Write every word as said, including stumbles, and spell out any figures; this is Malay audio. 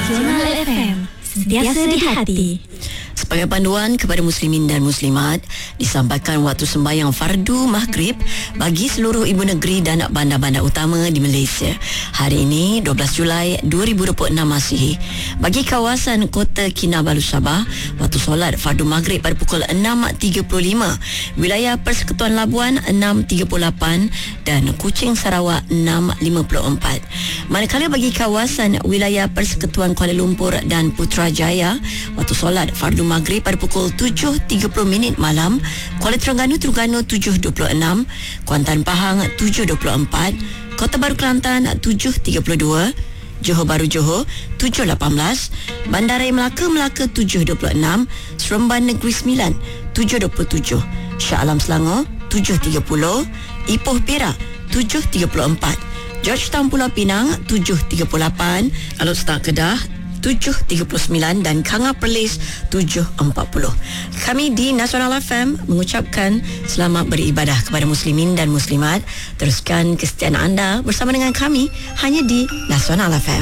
Nasional F M, sentiasa di hati. Sebagai panduan kepada muslimin dan muslimat, disampaikan waktu sembahyang fardu maghrib bagi seluruh ibu negeri dan bandar-bandar utama di Malaysia. Hari ini dua belas Julai dua ribu dua puluh enam Masihi. Bagi kawasan Kota Kinabalu Sabah, waktu solat fardu maghrib pada pukul enam tiga puluh lima, wilayah Persekutuan Labuan enam tiga puluh lapan dan Kuching Sarawak enam lima puluh empat. Manakala bagi kawasan wilayah Persekutuan Kuala Lumpur dan Putrajaya, waktu solat fardu maghrib pada pukul tujuh tiga puluh minit malam, Kuala Terengganu Terengganu tujuh dua puluh enam, Kuantan Pahang tujuh dua puluh empat, Kota Baru Kelantan tujuh tiga puluh dua, Johor Bahru Johor tujuh lapan belas, Bandaraya Melaka Melaka tujuh dua puluh enam, Seremban Negeri Sembilan tujuh dua puluh tujuh, Shah Alam Selangor tujuh tiga puluh, Ipoh Perak tujuh tiga puluh empat, Georgetown Pulau Pinang tujuh tiga puluh lapan, Alor Setar Kedah tujuh tiga puluh sembilan dan Kanga Perlis tujuh empat puluh. Kami di Nasional F M mengucapkan selamat beribadah kepada muslimin dan muslimat. Teruskan kesetiaan anda bersama dengan kami hanya di Nasional F M.